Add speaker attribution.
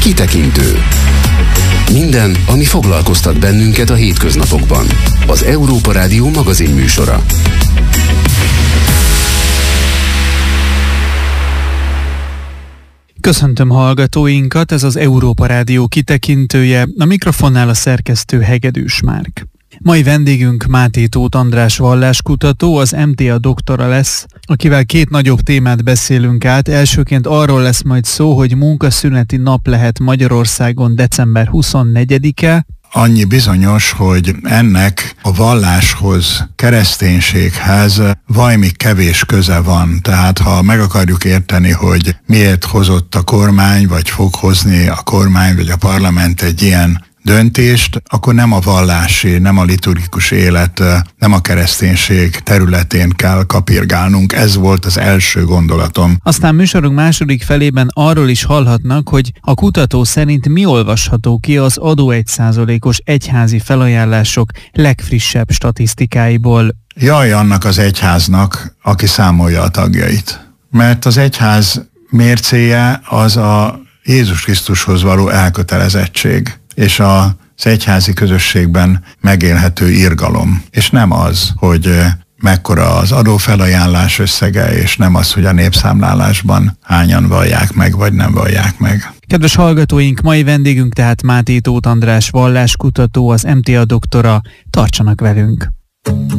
Speaker 1: Kitekintő. Minden, ami foglalkoztat bennünket a hétköznapokban. Az Európa Rádió magazinműsora.
Speaker 2: Köszöntöm hallgatóinkat, ez az Európa Rádió kitekintője, a mikrofonnál a szerkesztő Hegedűs Márk. Mai vendégünk Máté Tóth András valláskutató, az MTA doktora lesz, akivel két nagyobb témát beszélünk át. Elsőként arról lesz majd szó, hogy munkaszüneti nap lehet Magyarországon december 24-e.
Speaker 3: Annyi bizonyos, hogy ennek a valláshoz, kereszténységhez valami kevés köze van. Tehát ha meg akarjuk érteni, hogy miért hozott a kormány, vagy fog hozni a kormány, vagy a parlament egy ilyen döntést, akkor nem a vallási, nem a liturgikus élet, nem a kereszténység területén kell kapirgálnunk. Ez volt az első gondolatom.
Speaker 2: Aztán műsorunk második felében arról is hallhatnak, hogy a kutató szerint mi olvasható ki az adó 1%-os egyházi felajánlások legfrissebb statisztikáiból.
Speaker 3: Jaj annak az egyháznak, aki számolja a tagjait. Mert az egyház mércéje az a Jézus Krisztushoz való elkötelezettség, és az egyházi közösségben megélhető irgalom. És nem az, hogy mekkora az adófelajánlás összege, és nem az, hogy a népszámlálásban hányan vallják meg, vagy nem vallják meg.
Speaker 2: Kedves hallgatóink, mai vendégünk tehát Máté Tóth András valláskutató, az MTA doktora. Tartsanak velünk!